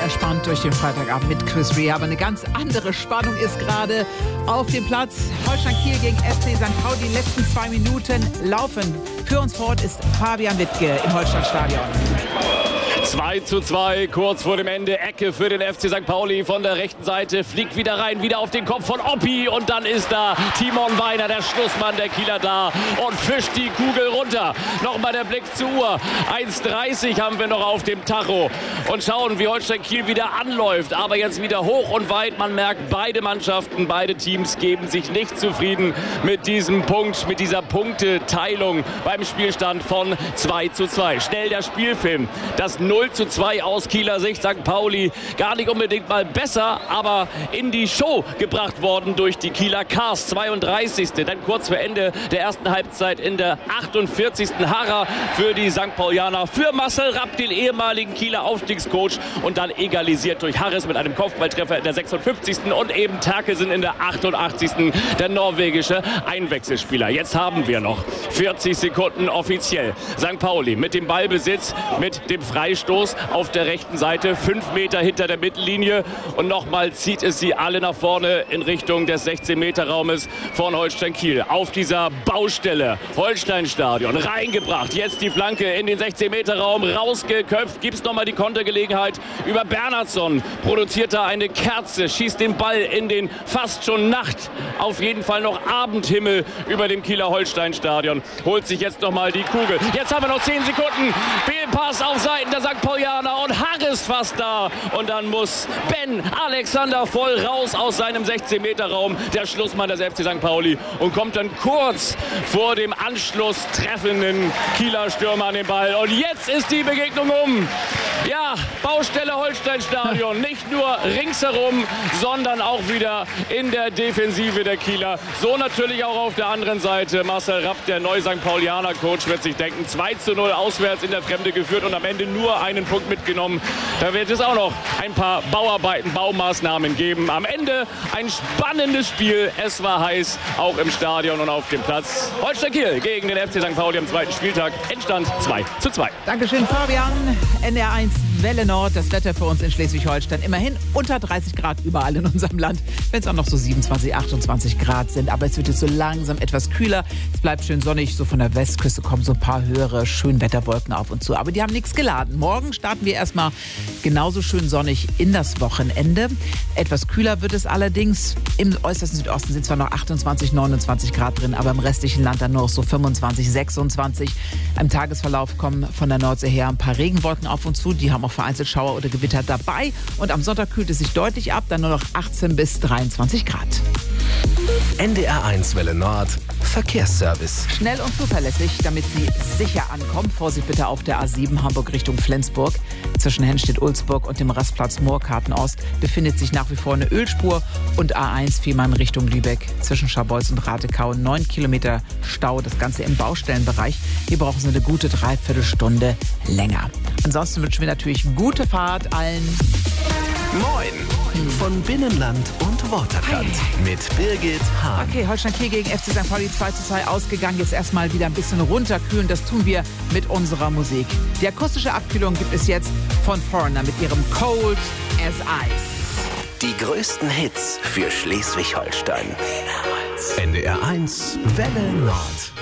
entspannt durch den Freitagabend mit Chris Rea. Aber eine ganz andere Spannung ist gerade auf dem Platz. Holstein Kiel gegen FC St. Pauli. Die letzten 2 Minuten laufen. Für uns vor Ort ist Fabian Wittke im Holsteinstadion. 2:2, kurz vor dem Ende. Ecke für den FC St. Pauli von der rechten Seite. Fliegt wieder rein, wieder auf den Kopf von Oppi. Und dann ist da Timon Weiner, der Schlussmann der Kieler, da und fischt die Kugel runter. Nochmal der Blick zur Uhr. 1:30 haben wir noch auf dem Tacho. Und schauen, wie Holstein Kiel wieder anläuft. Aber jetzt wieder hoch und weit. Man merkt, beide Mannschaften, beide Teams geben sich nicht zufrieden mit diesem Punkt, mit dieser Punkteteilung beim Spielstand von 2:2. Schnell der Spielfilm. Das 0:2 aus Kieler Sicht. St. Pauli gar nicht unbedingt mal besser, aber in die Show gebracht worden durch die Kieler Cars. 32. Dann kurz vor Ende der ersten Halbzeit in der 48. Harrer für die St. Paulianer. Für Marcel Rapp, den ehemaligen Kieler Aufstiegscoach. Und dann egalisiert durch Harris mit einem Kopfballtreffer in der 56. Und eben Terkelsen in der 88. Der norwegische Einwechselspieler. Jetzt haben wir noch 40 Sekunden offiziell. St. Pauli mit dem Ballbesitz, mit dem Freistoß auf der rechten Seite, 5 Meter hinter der Mittellinie. Und nochmal zieht es sie alle nach vorne in Richtung des 16-Meter-Raumes von Holstein Kiel. Auf dieser Baustelle, Holsteinstadion, reingebracht. Jetzt die Flanke in den 16-Meter-Raum, rausgeköpft. Gibt es nochmal die Kontergelegenheit über Bernhardsson. Produziert da eine Kerze, schießt den Ball in den fast schon Nacht, auf jeden Fall noch Abendhimmel über dem Kieler Holsteinstadion. Holt sich jetzt nochmal die Kugel. Jetzt haben wir noch 10 Sekunden. Fehlpass auf Seiten der St. Paulianer und Harris fast da. Und dann muss Ben Alexander voll raus aus seinem 16-Meter-Raum. Der Schlussmann des FC St. Pauli. Und kommt dann kurz vor dem Anschluss treffenden Kieler Stürmer an den Ball. Und jetzt ist die Begegnung um. Ja, Baustelle Holsteinstadion. Nicht nur ringsherum, sondern auch wieder in der Defensive der Kieler. So natürlich auch auf der anderen Seite. Marcel Rapp, der neue St. Paulianer Coach, wird sich denken, 2:0 auswärts in der Fremde geführt und am Ende nur einen Punkt mitgenommen. Da wird es auch noch ein paar Bauarbeiten, Baumaßnahmen geben. Am Ende ein spannendes Spiel. Es war heiß, auch im Stadion und auf dem Platz. Holstein Kiel gegen den FC St. Pauli am zweiten Spieltag. Endstand 2:2. Dankeschön, Fabian. NDR1 Welle Nord. Das Wetter für uns in Schleswig-Holstein. Immerhin unter 30 Grad überall in unserem Land. Wenn es auch noch so 27, 28 Grad sind. Aber es wird jetzt so langsam etwas kühler. Es bleibt schön sonnig. So von der Westküste kommen so ein paar höhere Schönwetterwolken auf und zu. Aber die haben nichts geladen. Morgen starten wir erstmal genauso schön sonnig in das Wochenende. Etwas kühler wird es allerdings. Im äußersten Südosten sind zwar noch 28, 29 Grad drin, aber im restlichen Land dann nur noch so 25, 26. Im Tagesverlauf kommen von der Nordsee her ein paar Regenwolken auf uns zu. Die haben auch vereinzelt Schauer oder Gewitter dabei. Und am Sonntag kühlt es sich deutlich ab, dann nur noch 18 bis 23 Grad. NDR1 Welle Nord, Verkehrsservice. Schnell und zuverlässig, damit Sie sicher ankommen. Vorsicht bitte auf der A7 Hamburg Richtung Flensburg. Zwischen Hennstedt-Ulzburg und dem Rastplatz Moorkarten Ost befindet sich nach wie vor eine Ölspur. Und A1 Fehmarn Richtung Lübeck. Zwischen Scharbeutz und Ratekau 9 Kilometer Stau. Das Ganze im Baustellenbereich. Hier brauchen Sie eine gute Dreiviertelstunde länger. Ansonsten wünschen wir natürlich gute Fahrt allen. Moin von Binnenland und Waterkant mit Birgit Hahn. Okay, Holstein Kiel gegen FC St. Pauli 2:2 ausgegangen. Jetzt erstmal wieder ein bisschen runterkühlen. Das tun wir mit unserer Musik. Die akustische Abkühlung gibt es jetzt von Foreigner mit ihrem Cold as Ice. Die größten Hits für Schleswig-Holstein. NDR1 Welle Nord.